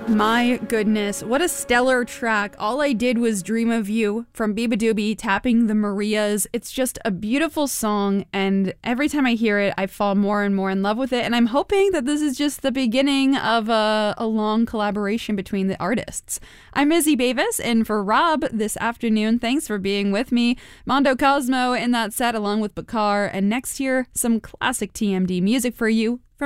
My goodness, what a stellar track. All I Did Was Dream of You from Biba Doobie tapping the Marias. It's just a beautiful song, and every time I hear it, I fall more and more in love with it, and I'm hoping that this is just the beginning of a long collaboration between the artists. I'm Izzy Bavis, and for Rob this afternoon, thanks for being with me. Mondo Cosmo in that set along with Bakar, and next year, some classic TMD music for you.